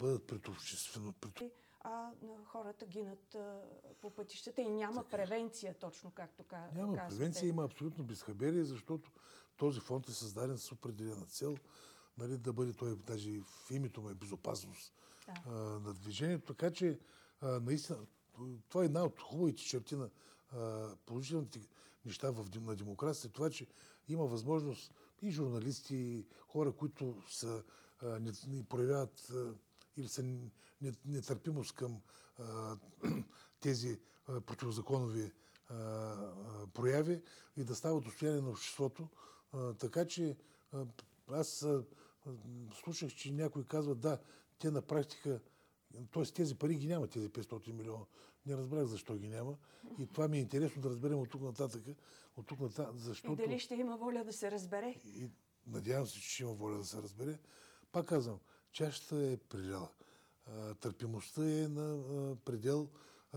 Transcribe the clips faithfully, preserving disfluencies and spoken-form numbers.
бъдат пред обществено. Пред... А хората гинат а, по пътищата и няма така превенция, точно както казвате. Няма превенция, има абсолютно безхаберие, защото този фонд е създаден с определена цел, нали, да бъде той, даже в името му е безопасност да. а, на движението. Така че, а, наистина, това е една от хубавите черти на а, положителните неща в, на демокрацията. Това, че има възможност и журналисти, и хора, които са, а, не, не проявяват а, или са нетърпимост към а, тези а, противозаконови а, а, прояви и да стават достояние на обществото. А, така че а, аз а, слушах, че някой казва, да, те на практика, т.е. тези пари ги няма, тези петстотин милиона. Не разбрах защо ги няма. И това ми е интересно да разберем от тук нататък. От тук нататък, защото... И дали ще има воля да се разбере? И, надявам се, че ще има воля да се разбере. Пак казвам, чашата е преляла. Търпимостта е на предел.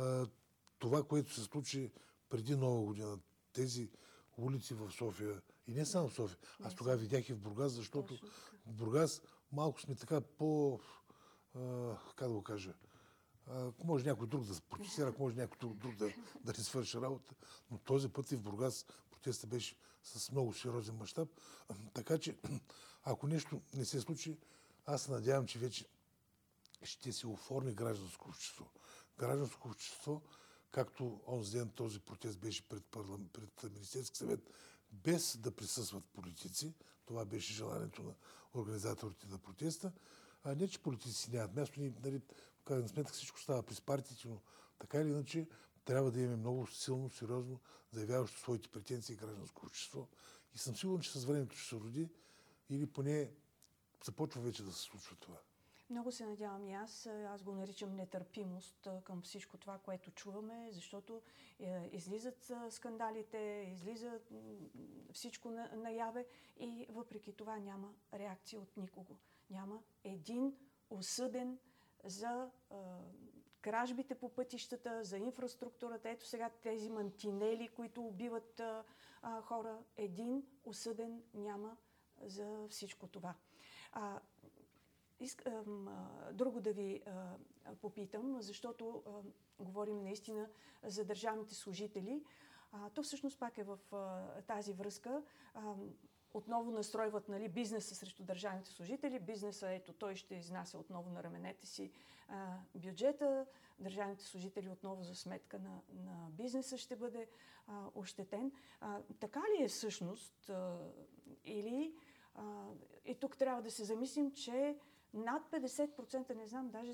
Това, което се случи преди Нова година, тези улици в София, и не само в София, аз тогава видях и в Бургас, защото в Бургас малко сме така по... как да го кажа, ако може някой друг да се протестира, ако може някой друг, друг да, да не свърши работа, но този път и в Бургас протестът беше с много сериозен мащаб. Така че, ако нещо не се случи, аз се надявам, че вече ще се оформи гражданско общество. Гражданско общество, както онзи ден този протест беше пред, парлам... пред Министерски съвет, без да присъстват политици, това беше желанието на организаторите на протеста, а не, че политици нямат място, нали, в крайна сметка всичко става през партиите, но така или иначе трябва да имаме много силно, сериозно заявяващо своите претенции гражданско общество. И съм сигурен, че с времето ще се роди или поне започва вече да се случва това. Много се надявам и аз. Аз го наричам нетърпимост към всичко това, което чуваме, защото е, излизат скандалите, излиза всичко на, наяве и въпреки това няма реакция от никого. Няма един осъден за е, кражбите по пътищата, за инфраструктурата. Ето сега тези мантинели, които убиват е, е, хора. Един осъден няма за всичко това. А, Искам а, друго да ви а, попитам, защото а, говорим наистина за държавните служители. А, то всъщност пак е в а, тази връзка. А, отново настройват, нали, бизнеса срещу държавните служители. Бизнеса, ето, той ще изнася отново на раменете си а, бюджета. Държавните служители отново за сметка на, на бизнеса ще бъде а, ощетен. А, така ли е всъщност? А, или а, и тук трябва да се замислим, че над петдесет процента, не знам, даже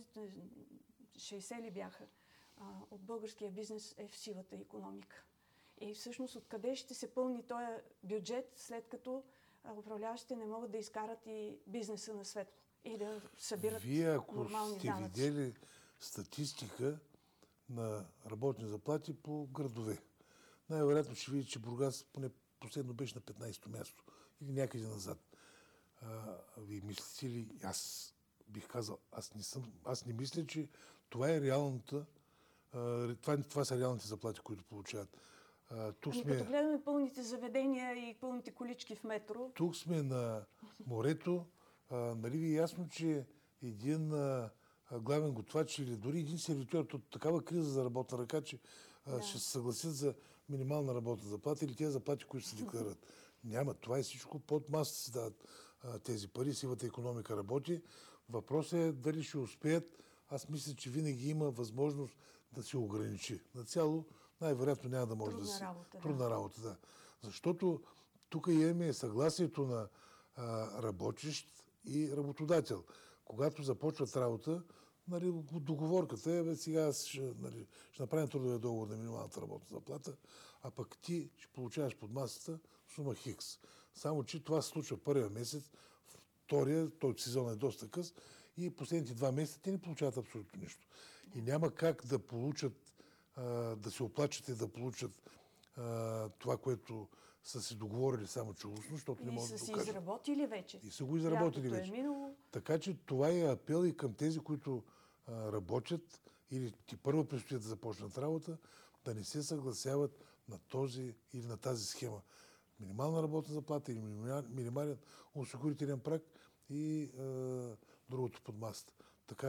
шейсет ли бяха, а, от българския бизнес е в сивата икономика. И всъщност откъде ще се пълни този бюджет, след като управляващите не могат да изкарат и бизнеса на светло и да събират Вие, ако нормални сте данъци. видели статистика на работни заплати по градове, най-вероятно ще видите, че Бургас поне последно беше на петнайсето място или някъде назад. А, вие мислите ли, аз бих казал, аз не, съм, аз не мисля, че това е реалната, а, това, това са реалните заплати, които получават. А, тук ами сме, като гледаме пълните заведения и пълните колички в метро. Тук сме на морето, а, нали ви е ясно, че един а, главен готвач или дори един сервитьор от такава криза за работна ръка, че а, да. ще се съгласят за минимална работна заплата или тези заплати, които се декларират. Няма. Това е всичко под масата си дават а, тези пари. Сивата икономика работи. Въпросът е дали ще успеят. Аз мисля, че винаги има възможност да се ограничи. Нацяло най-вероятно няма да може Трудна да се... работа, Трудна да. работа, да. Защото тук имаме съгласието на а, работещ и работодател. Когато започват работа, нали, договорката е, бе, сега ще, нали, ще направим трудовия договор на минималната работна заплата, а пък ти ще получаваш под масата сума хикс. Само, че това се случва първия месец, втория, този сезон е доста къс и последните два месеца те не получават абсолютно нищо. И няма как да получат, а, да се оплачат и да получат а, това, което са си договорили само че устно, защото И не могат да са си докажат. изработили вече. И са го изработили Лятото вече. Е минало. Така че това е апел и към тези, които а, работят или ти първо предстоят да започнат работа, да не се съгласяват на този или на тази схема. Минимална работна заплата или минимален осигурителен праг и а, другото под масата.